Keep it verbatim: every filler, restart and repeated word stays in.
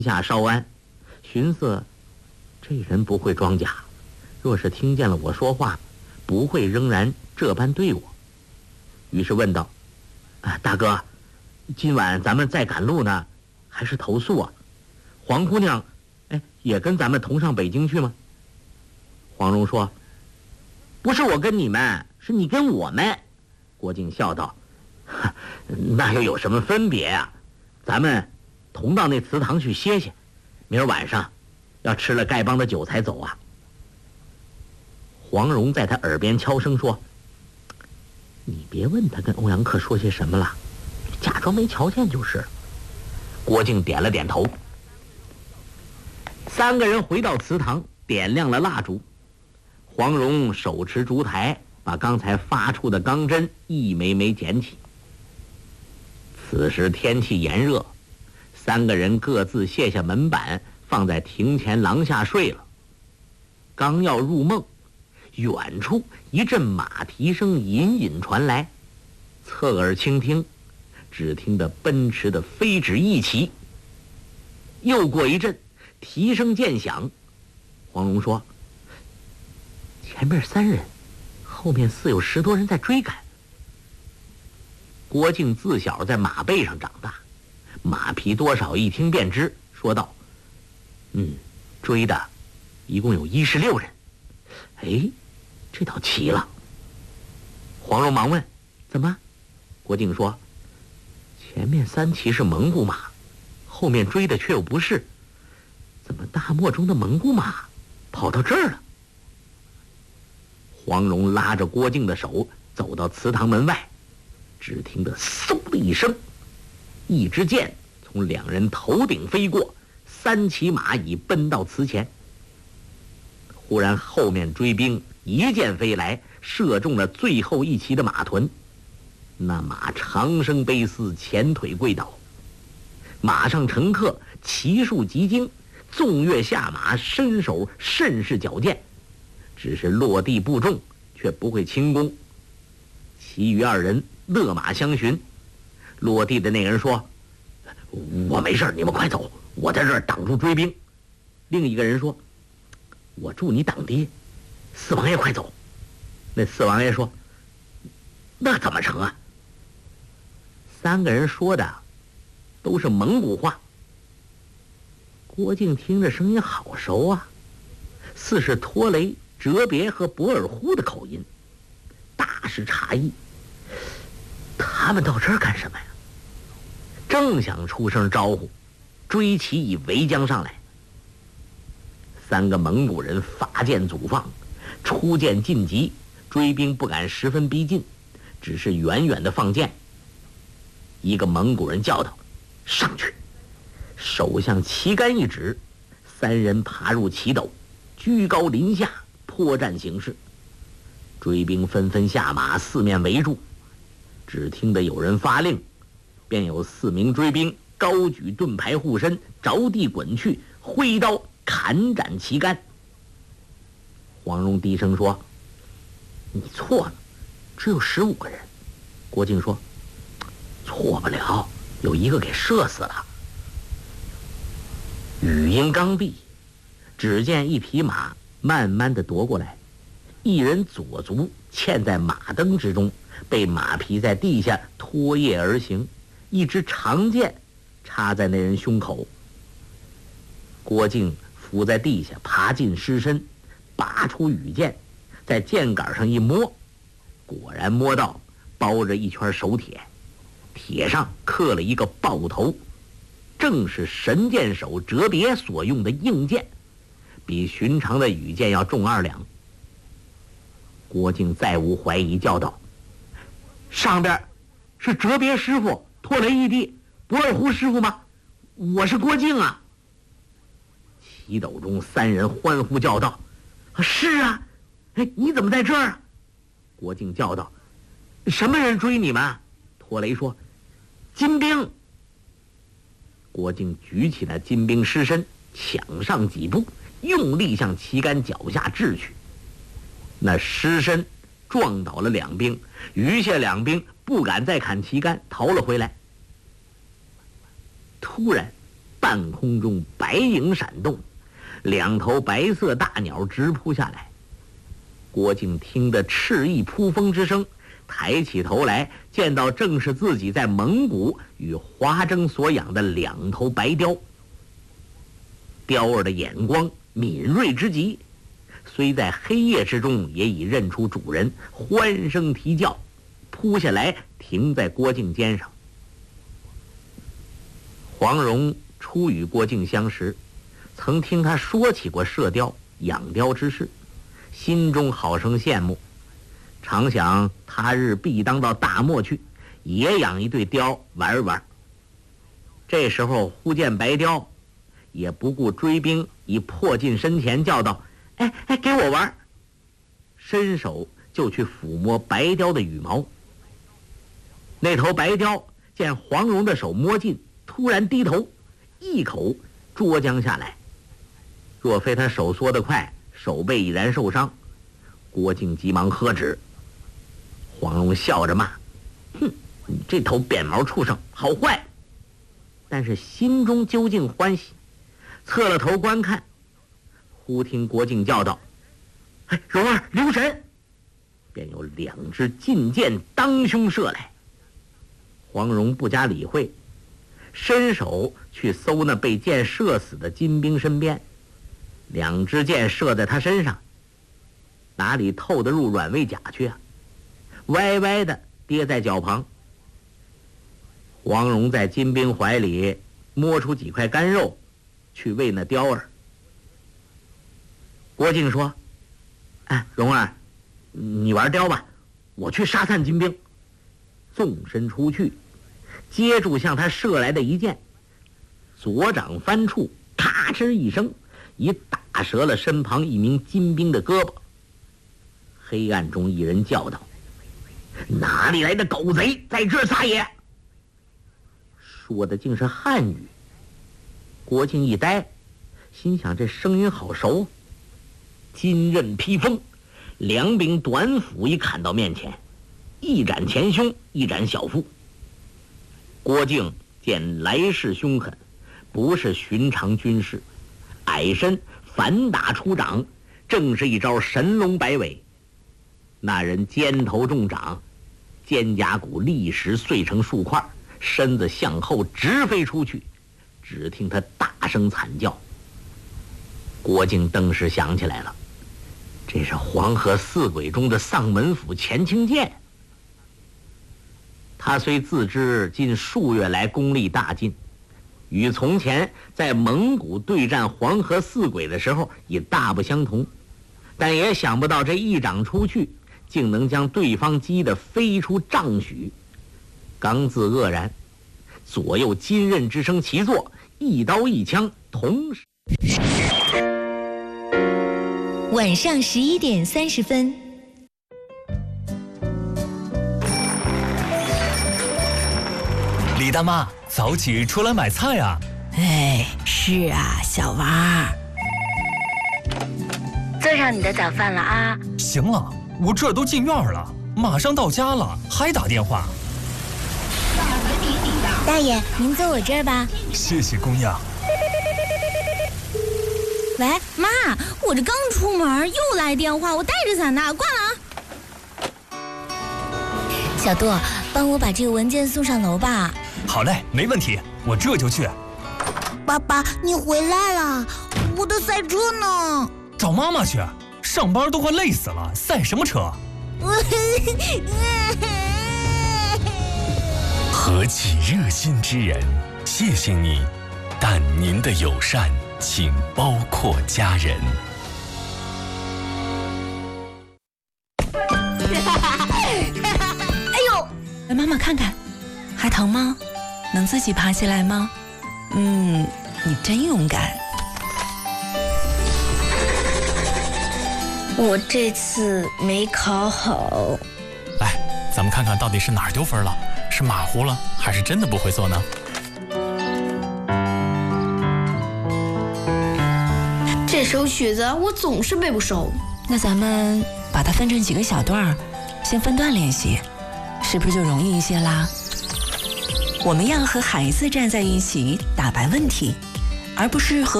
下稍安，寻思这人不会装假，若是听见了我说话，不会仍然这般对我。于是问道：“啊，大哥，今晚咱们再赶路呢，还是投宿啊？黄姑娘，哎，也跟咱们同上北京去吗？”黄蓉说：“不是我跟你们，是你跟我们。”郭靖笑道：“那又有什么分别呀、啊？咱们同到那祠堂去歇歇，明儿晚上要吃了丐帮的酒才走啊。”黄蓉在他耳边悄声说：“你别问他跟欧阳克说些什么了，假装没瞧见就是了。”郭靖点了点头。三个人回到祠堂，点亮了蜡烛。黄蓉手持烛台，把刚才发出的钢针一枚枚捡起。此时天气炎热，三个人各自卸下门板，放在庭前廊下睡了。刚要入梦，远处一阵马蹄声隐隐传来，侧耳倾听，只听得奔驰的飞纸一齐。又过一阵，蹄声渐响。黄蓉说：“前面三人，后面似有十多人在追赶。”郭靖自小在马背上长大，马匹多少一听便知，说道：“嗯，追的一共有一十六人。哎，这倒奇了。”黄蓉忙问：“怎么？”郭靖说：“前面三骑是蒙古马，后面追的却又不是，怎么大漠中的蒙古马跑到这儿了？”黄蓉拉着郭靖的手走到祠堂门外，只听得嗖的一声，一支箭从两人头顶飞过，三骑马已奔到祠前。忽然后面追兵一箭飞来，射中了最后一骑的马臀，那马长声悲嘶，前腿跪倒。马上乘客骑术极精，纵跃下马，身手甚是矫健，只是落地不中，却不会轻功。其余二人勒马相寻。落地的那个人说：“我没事，你们快走，我在这儿挡住追兵。”另一个人说：“我助你挡敌，四王爷快走。”那四王爷说：“那怎么成啊？”三个人说的都是蒙古话。郭靖听着声音好熟啊，似是拖雷、哲别和博尔忽的口音，大是诧异，他们到这儿干什么呀？正想出声招呼，追骑已围将上来。三个蒙古人发箭阻放，出箭晋级，追兵不敢十分逼近，只是远远的放箭。一个蒙古人叫道：“上去！”手向旗杆一指，三人爬入旗斗，居高临下，破战形势。追兵纷纷下马，四面围住。只听得有人发令，便有四名追兵高举盾牌护身，着地滚去，挥刀砍斩旗杆。黄蓉低声说：“你错了，只有十五个人。”郭靖说：“错不了，有一个给射死了。”语音刚毕，只见一匹马慢慢地踱过来，一人左足嵌在马蹬之中，被马匹在地下拖曳而行，一支长剑插在那人胸口。郭靖伏在地下，爬进尸身，拔出羽箭，在箭杆上一摸，果然摸到包着一圈手铁，铁上刻了一个豹头，正是神箭手哲别所用的硬箭，比寻常的羽箭要重二两。郭靖再无怀疑，叫道：“上边是哲别师傅、托雷义弟、博尔忽师傅吗？我是郭靖啊！”旗斗中三人欢呼叫道：“是啊！哎，你怎么在这儿啊？”郭靖叫道：“什么人追你们？”托雷说：“金兵。”郭靖举起那金兵尸身，抢上几步，用力向旗杆脚下掷去。那尸身撞倒了两兵，余下两兵不敢再砍旗杆，逃了回来。突然半空中白影闪动，两头白色大鸟直扑下来。郭靖听得翅翼扑风之声，抬起头来，见到正是自己在蒙古与华筝所养的两头白雕。雕儿的眼光敏锐之极，虽在黑夜之中也已认出主人，欢声啼叫，扑下来停在郭靖肩上。黄蓉初与郭靖相识，曾听他说起过射雕养雕之事，心中好生羡慕，常想他日必当到大漠去，也养一对雕玩玩。这时候忽见白雕，也不顾追兵，已迫近身前，叫道：“哎哎，给我玩！”伸手就去抚摸白雕的羽毛。那头白雕见黄蓉的手摸近，突然低头，一口捉将下来。若非他手缩得快，手背已然受伤。郭靖急忙喝止。黄蓉笑着骂：“哼，你这头扁毛畜生，好坏！”但是心中究竟欢喜，侧了头观看，忽听郭靖叫道：“哎，蓉儿留神！”便有两支劲箭当胸射来。黄蓉不加理会，伸手去搜那被箭射死的金兵身边，两支箭射在他身上，哪里透得入软猬甲去啊？歪歪的跌在脚旁。黄蓉在金兵怀里摸出几块干肉，去喂那雕儿。郭靖说：“哎，蓉儿，你玩雕吧，我去杀散金兵。”纵身出去，接住向他射来的一箭，左掌翻触，咔哧一声，已打折了身旁一名金兵的胳膊。黑暗中一人叫道：“哪里来的狗贼，在这撒野！”说的竟是汉语。郭靖一呆，心想这声音好熟。金刃披风，两柄短斧已砍到面前，一斩前胸，一斩小腹。郭靖见来势凶狠，不是寻常军士，矮身反打出掌，正是一招神龙摆尾。那人肩头中掌，肩胛骨立时碎成数块，身子向后直飞出去，只听他大声惨叫。郭靖登时想起来了，这是黄河四鬼中的丧门府钱清剑。他虽自知近数月来功力大进，与从前在蒙古对战黄河四鬼的时候也大不相同，但也想不到这一掌出去，竟能将对方击得飞出丈许。刚自愕然，左右金刃之声齐作，一刀一枪同时。 晚上十一点三十分。 李大妈，早起出来买菜啊？ 哎，是啊，小娃儿。 做上你的早饭了啊？ 行了，我这都进院了，马上到家了，还打电话。 大爷，您坐我这儿吧。 谢谢姑娘。 喂，妈，我这刚出门又来电话，我带着伞呢，挂了啊。 小杜，帮我把这个文件送上楼吧。 好嘞，没问题，我这就去。 爸爸，你回来了，我的赛车呢？ 找妈妈去，上班都快累死了，赛什么车？ 何其热心之人，谢谢你，但您的友善请包括家人。 哎呦，来妈妈看看，还疼吗？能自己爬起来吗？嗯，你真勇敢。 我这次没考好。 来，咱们看看到底是哪儿丢分了，是马虎了，还是真的不会做呢？ 这首曲子我总是背不熟。 那咱们把它分成几个小段儿，先分段练习，是不是就容易一些啦？我们要和孩子站在一起，打败问题， 而不是和